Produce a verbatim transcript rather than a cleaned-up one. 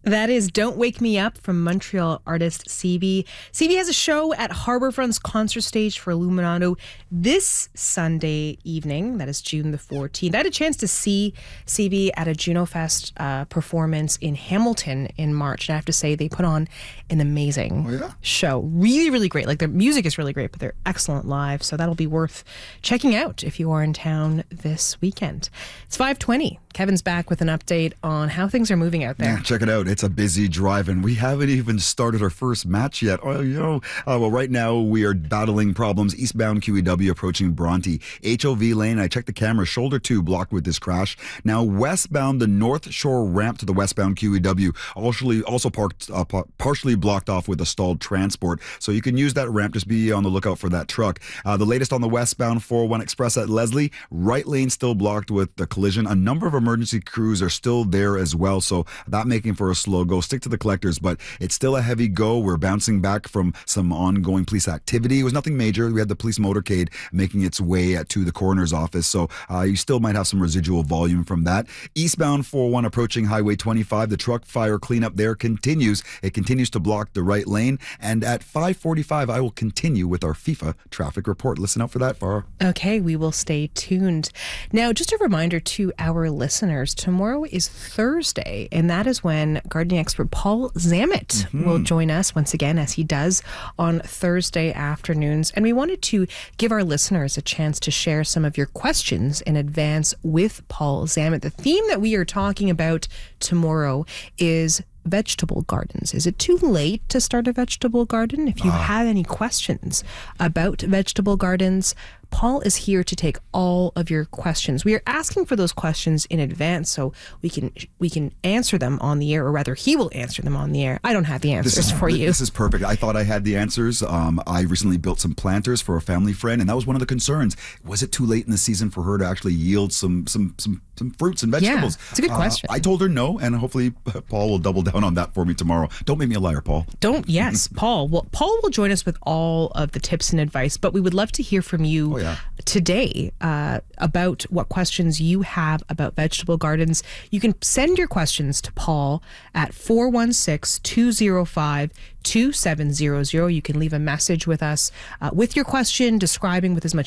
That is Don't Wake Me Up from Montreal artist C B. C B has a show at Harbourfront's concert stage for Illuminato this Sunday evening. That is June the fourteenth. I had a chance to see C B at a Juno Fest uh, performance in Hamilton in March. And I have to say, they put on an amazing oh, yeah? show. Really, really great. Like, their music is really great, but they're excellent live. So that'll be worth checking out if you are in town this weekend. It's five twenty. Kevin's back with an update on how things are moving out there. Yeah, check it out. It's a busy drive, and we haven't even started our first match yet. Oh, you know, uh, well, right now we are battling problems. Eastbound Q E W approaching Bronte. H O V lane, I checked the camera, shoulder two blocked with this crash. Now westbound, the North Shore ramp to the westbound Q E W, also, also parked, uh, partially blocked off with a stalled transport. So you can use that ramp. Just be on the lookout for that truck. Uh, the latest on the westbound four oh one Express at Leslie, right lane still blocked with the collision. A number of emergency crews are still there as well, so that making for a slow go. Stick to the collectors, but it's still a heavy go. We're bouncing back from some ongoing police activity. It was nothing major. We had the police motorcade making its way to the coroner's office, so uh, you still might have some residual volume from that. Eastbound four oh one approaching Highway twenty-five, the truck fire cleanup there continues. It continues to block the right lane, and at five forty-five I will continue with our FIFA traffic report. Listen out for that, Farah. Okay, we will stay tuned. Now, just a reminder to our listeners, tomorrow is Thursday, and that is when gardening expert Paul Zammit mm-hmm. will join us once again, as he does on Thursday afternoons. And we wanted to give our listeners a chance to share some of your questions in advance with Paul Zammit. The theme that we are talking about tomorrow is vegetable gardens. Is it too late to start a vegetable garden? If you uh. have any questions about vegetable gardens, Paul is here to take all of your questions. We are asking for those questions in advance so we can we can answer them on the air, or rather he will answer them on the air. I don't have the answers this is, for you. This is perfect. I thought I had the answers. Um, I recently built some planters for a family friend, and that was one of the concerns. Was it too late in the season for her to actually yield some some some, some fruits and vegetables? Yeah, it's a good question. Uh, I told her no, and hopefully Paul will double down on that for me tomorrow. Don't make me a liar, Paul. Don't, yes, Paul. Well, Paul will join us with all of the tips and advice, but we would love to hear from you oh, yeah. today uh, about what questions you have about vegetable gardens. You can send your questions to Paul at four one six, two oh five, two seven zero zero. You can leave a message with us uh, with your question, describing with as much